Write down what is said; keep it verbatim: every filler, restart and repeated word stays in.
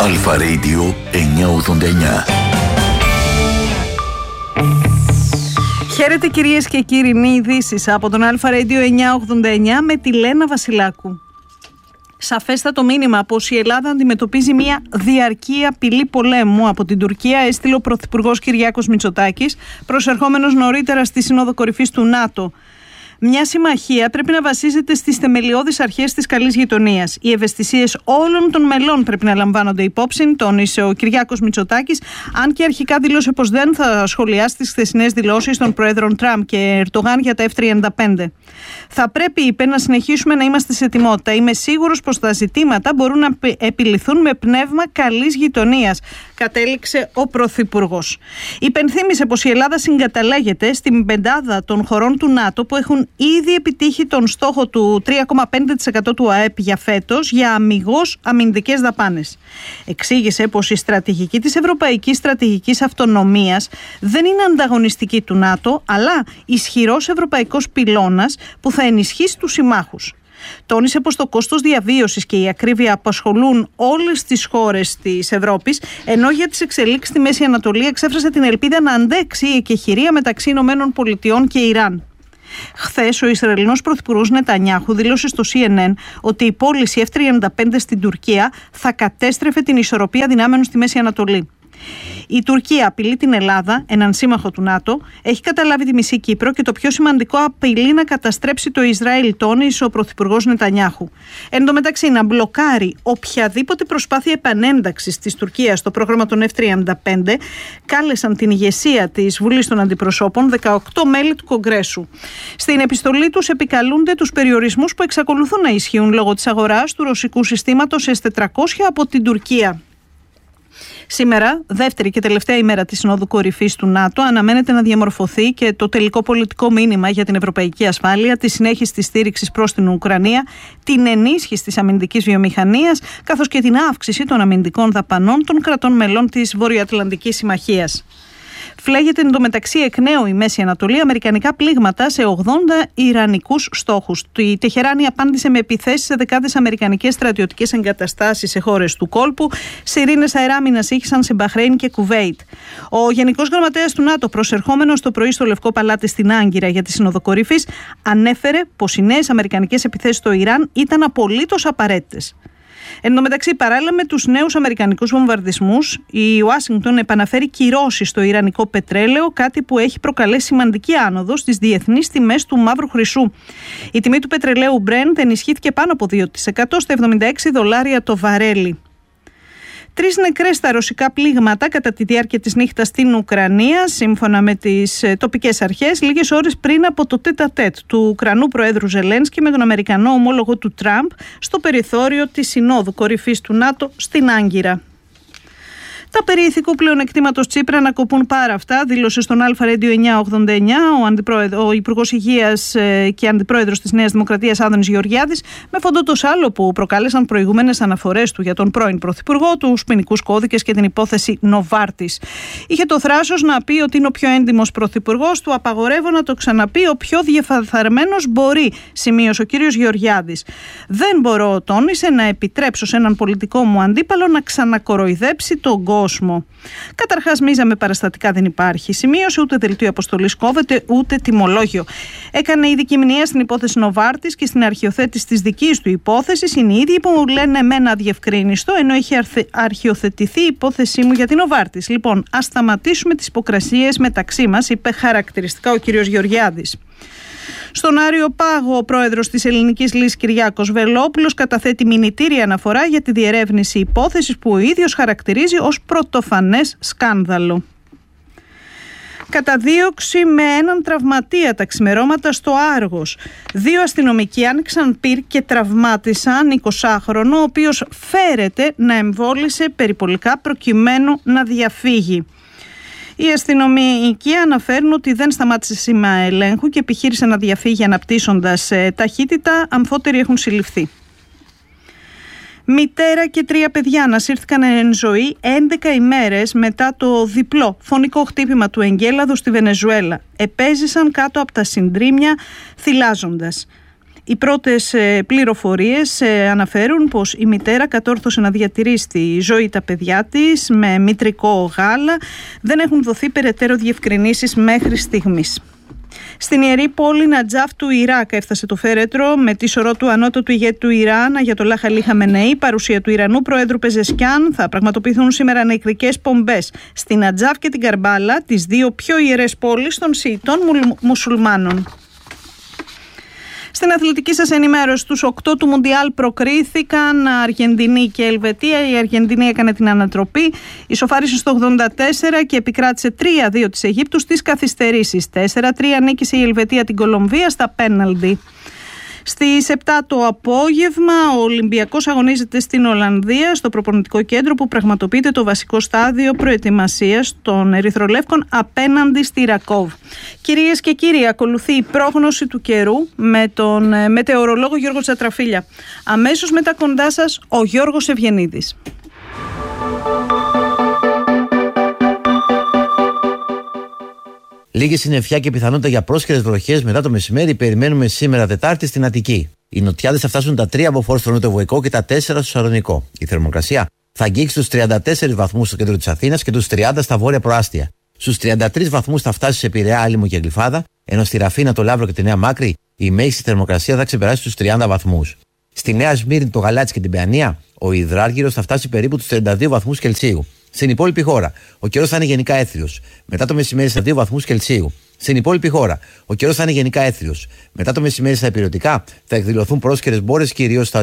Αλφα Radio εννιακόσια ογδόντα εννιά. Χαίρετε κυρίες και κύριοι, είναι ειδήσεις από τον Αλφα Radio εννιακόσια ογδόντα εννιά με τη Λένα Βασιλάκου. Σαφέστατο μήνυμα πως η Ελλάδα αντιμετωπίζει μια διαρκή απειλή πολέμου από την Τουρκία έστειλε ο Πρωθυπουργός Κυριάκος Μητσοτάκης, προσερχόμενος νωρίτερα στη Σύνοδο Κορυφής του ΝΑΤΟ. Μια συμμαχία πρέπει να βασίζεται στις θεμελιώδεις αρχές της καλής γειτονίας. Οι ευαισθησίες όλων των μελών πρέπει να λαμβάνονται υπόψη, τόνισε ο Κυριάκος Μητσοτάκης, αν και αρχικά δήλωσε πως δεν θα σχολιάσει τις χθεσινές δηλώσεις των Προέδρων Τραμπ και Ερντογάν για τα εφ τριάντα πέντε. Θα πρέπει, είπε, να συνεχίσουμε να είμαστε σε ετοιμότητα. Είμαι σίγουρος πως τα ζητήματα μπορούν να επιληθούν με πνεύμα καλής γειτονίας, κατέληξε ο Πρωθυπουργός. Υπενθύμησε πως η Ελλάδα συγκαταλέγεται στην πεντάδα των χωρών του ΝΑΤΟ που έχουν ήδη επιτύχει τον στόχο του τρία κόμμα πέντε τοις εκατό του ΑΕΠ για φέτος για αμιγώς αμυντικές δαπάνες. Εξήγησε πως η στρατηγική της Ευρωπαϊκής Στρατηγικής Αυτονομίας δεν είναι ανταγωνιστική του ΝΑΤΟ, αλλά ισχυρός ευρωπαϊκός πυλώνας που θα ενισχύσει τους συμμάχους. Τόνισε πως το κόστος διαβίωσης και η ακρίβεια απασχολούν όλες τις χώρες της Ευρώπης, ενώ για τις εξελίξεις στη Μέση Ανατολή εξέφρασε την ελπίδα να αντέξει η εκεχηρία μεταξύ Ηνωμένων Πολιτειών και Ιράν. Χθες, ο Ισραηλινός Πρωθυπουργός Νετανιάχου δήλωσε στο σι εν εν ότι η πώληση εφ τριάντα πέντε στην Τουρκία θα κατέστρεφε την ισορροπία δυνάμεων στη Μέση Ανατολή. Η Τουρκία απειλεί την Ελλάδα, έναν σύμμαχο του ΝΑΤΟ, έχει καταλάβει τη μισή Κύπρο και το πιο σημαντικό, απειλεί να καταστρέψει το Ισραήλ, τόνισε ο Πρωθυπουργός Νετανιάχου. Εν τω μεταξύ, να μπλοκάρει οποιαδήποτε προσπάθεια επανένταξης της Τουρκίας στο πρόγραμμα των εφ τριάντα πέντε, κάλεσαν την ηγεσία της Βουλής των Αντιπροσώπων, δεκαοκτώ μέλη του Κογκρέσου. Στην επιστολή τους επικαλούνται τους περιορισμούς που εξακολουθούν να ισχύουν λόγω της αγοράς του ρωσικού συστήματος ες τετρακόσια από την Τουρκία. Σήμερα, δεύτερη και τελευταία ημέρα της Συνόδου Κορυφής του ΝΑΤΟ, αναμένεται να διαμορφωθεί και το τελικό πολιτικό μήνυμα για την ευρωπαϊκή ασφάλεια, τη συνέχιση της στήριξης προς την Ουκρανία, την ενίσχυση της αμυντικής βιομηχανίας, καθώς και την αύξηση των αμυντικών δαπανών των κρατών μελών της Βορειοατλαντικής Συμμαχίας. Φλέγεται εντωμεταξύ εκ νέου η Μέση Ανατολή, αμερικανικά πλήγματα σε ογδόντα ιρανικούς στόχους. Η Τεχεράνη απάντησε με επιθέσεις σε δεκάδες αμερικανικές στρατιωτικές εγκαταστάσεις σε χώρες του κόλπου. Σιρήνες αεράμινας ήχησαν σε Μπαχρέιν και Κουβέιτ. Ο Γενικός Γραμματέας του ΝΑΤΟ, προσερχόμενος το πρωί στο Λευκό Παλάτι στην Άγκυρα για τη Σύνοδο Κορυφής, ανέφερε πως οι νέες αμερικανικές επιθέσεις στο Ιράν ήταν απολύτως απαραίτητες. Εν τω μεταξύ, παράλληλα με τους νέους αμερικανικούς βομβαρδισμούς, η Ουάσιγκτον επαναφέρει κυρώσεις στο ιρανικό πετρέλαιο, κάτι που έχει προκαλέσει σημαντική άνοδο στις διεθνείς τιμές του μαύρου χρυσού. Η τιμή του πετρελαίου Brent ενισχύθηκε πάνω από δύο τοις εκατό στα εβδομήντα έξι δολάρια το βαρέλι. Τρεις νεκρές στα ρωσικά πλήγματα κατά τη διάρκεια της νύχτας στην Ουκρανία, σύμφωνα με τις τοπικές αρχές, λίγες ώρες πριν από το τέτα-τέτ του Ουκρανού Προέδρου Ζελένσκι με τον Αμερικανό ομόλογο του Τραμπ στο περιθώριο της Συνόδου Κορυφής του ΝΑΤΟ στην Άγκυρα. Τα περί ηθικού πλεονεκτήματος Τσίπρα να κοπούν πάρα αυτά, δήλωσε στον Αλφα Radio εννιακόσια ογδόντα εννιά ο, ο Υπουργός Υγείας και Αντιπρόεδρος της Νέας Δημοκρατίας Άδωνης Γεωργιάδης, με φόντο το σάλο που προκάλεσαν προηγούμενες αναφορές του για τον πρώην Πρωθυπουργό, τους ποινικούς κώδικες και την υπόθεση Νοβάρτης. Είχε το θράσος να πει ότι είναι ο πιο έντιμος πρωθυπουργός, του απαγορεύω να το ξαναπεί, ο πιο διαφαθαρμένος μπορεί, σημείωσε ο κύριος Γεωργιάδης. Δεν μπορώ, τόνισε, να επιτρέψω σε έναν πολιτικό μου αντίπαλο να ξανακοροϊδέψει τον κόσμο. Καταρχάς, μίζα με παραστατικά δεν υπάρχει. Σημείωσε, ούτε δελτίο αποστολής κόβεται, ούτε τιμολόγιο. Έκανε ειδική μνήμα στην υπόθεση Νοβάρτης και στην αρχιοθέτηση της δικής του υπόθεσης. Είναι οι ίδιοι που μου λένε εμένα αδιευκρίνιστο, ενώ έχει αρχιοθετηθεί η υπόθεσή μου για την Νοβάρτης. Λοιπόν, ας σταματήσουμε τις υποκρασίες μεταξύ μας, είπε χαρακτηριστικά ο κύριος Γεωργιάδης. Στον Άριο Πάγο, ο πρόεδρος της Ελληνικής Λύσης Κυριάκος Βελόπουλος καταθέτει μηνυτήρια αναφορά για τη διερεύνηση υπόθεσης που ο ίδιος χαρακτηρίζει ως πρωτοφανές σκάνδαλο. Καταδίωξη με έναν τραυματία τα ξημερώματα στο Άργος. Δύο αστυνομικοί άνοιξαν πυρ και τραυμάτισαν εικοσάχρονο, ο οποίος φέρεται να εμβόλησε περιπολικά προκειμένου να διαφύγει. Οι αστυνομικοί αναφέρουν ότι δεν σταμάτησε σήμα ελέγχου και επιχείρησε να διαφύγει αναπτύσσοντας ταχύτητα. Αμφότεροι έχουν συλληφθεί. Μητέρα και τρία παιδιά ανασύρθηκαν εν ζωή έντεκα ημέρες μετά το διπλό φωνικό χτύπημα του εγκέλαδου στη Βενεζουέλα. Επέζησαν κάτω από τα συντρίμμια θυλάζοντας. Οι πρώτες πληροφορίες αναφέρουν πως η μητέρα κατόρθωσε να διατηρήσει στη ζωή τα παιδιά της με μητρικό γάλα. Δεν έχουν δοθεί περαιτέρω διευκρινήσεις μέχρι στιγμής. Στην ιερή πόλη Νατζάφ του Ιράκ έφτασε το φέρετρο με τη σωρό του ανώτατου ηγέτη του Ιράν, Αγιατολάχ Αλί Χαμενεή, παρουσία του Ιρανού Προέδρου Πεζεσκιάν. Θα πραγματοποιηθούν σήμερα νεκρικές πομπές στην Νατζάφ και την Καρμπάλα, τις δύο πιο ιερές πόλεις των Σιητών μουσουλμάνων. Στην αθλητική σας ενημέρωση, τους οκτώ του Μουντιάλ προκρίθηκαν Αργεντινή και Ελβετία. Η Αργεντινή έκανε την ανατροπή, ισοφάρισε στο ογδόντα τέσσερα και επικράτησε τρία δύο της Αιγύπτου στις καθυστερήσεις. τέσσερα τρία νίκησε η Ελβετία την Κολομβία στα πέναλντι. Στις επτά το απόγευμα ο Ολυμπιακός αγωνίζεται στην Ολλανδία, στο προπονητικό κέντρο που πραγματοποιείται το βασικό στάδιο προετοιμασίας των ερυθρολεύκων απέναντι στη Ρακόβ. Κυρίες και κύριοι, ακολουθεί η πρόγνωση του καιρού με τον μετεωρολόγο Γιώργο Τσατραφίλια. Αμέσως μετά κοντά σας ο Γιώργος Ευγενίδης. Λίγη συννεφιά και πιθανότητα για πρόσχερες βροχές μετά το μεσημέρι περιμένουμε σήμερα Τετάρτη στην Αττική. Οι νοτιάδες θα φτάσουν τα τρία μποφόρ στο νοτιοβοϊκό και τα τέσσερα στο Σαλονικό. Η θερμοκρασία θα αγγίξει τους τριάντα τέσσερις βαθμούς στο κέντρο της Αθήνας και τους τριάντα στα βόρεια προάστια. Στους τριάντα τρεις βαθμούς θα φτάσει σε Πειραιά, Άλυμο και Γλυφάδα, ενώ στη Ραφίνα, το Λαύρο και τη Νέα Μάκρη η μέγιστη θερμοκρασία θα ξεπεράσει τους τριάντα βαθμούς. Στη Νέα Σμύρνη, το Γαλάτσι και την Παιανία, ο Υδράργυρος θα φτάσει περίπου τους τριάντα δύο βαθμούς Κελσίου. Στην υπόλοιπη χώρα, ο καιρός θα είναι γενικά έθριος. Μετά το μεσημέρι στα δύο βαθμούς Κελσίου. Στην υπόλοιπη χώρα, ο καιρός θα είναι γενικά έθριος. Μετά το μεσημέρι στα ηπειρωτικά θα εκδηλωθούν πρόσχερες μπόρες κυρίως στα